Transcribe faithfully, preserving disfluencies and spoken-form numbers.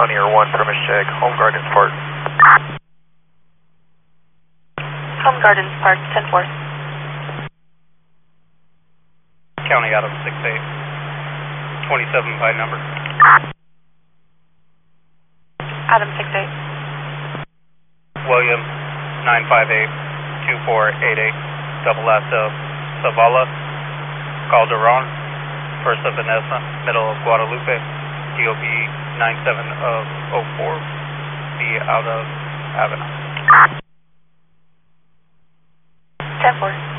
Pioneer one, premise check, Home Gardens Park. Home Gardens Park, ten four. County Adam six eight, twenty-seven by number. Adam six eight. William nine five eight, two four eight eight, double S of Zavala, Calderon, first of Vanessa, middle of Guadalupe, D O B nine seven of oh four, be out of Avenel. ten four.